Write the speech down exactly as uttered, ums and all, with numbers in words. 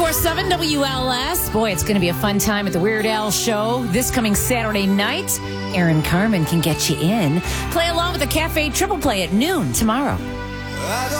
four seven W L S. Boy, it's going to be a fun time at the Weird Al Show this coming Saturday night. Aaron Carmen can get you in. Play along with the Cafe Triple Play at noon tomorrow.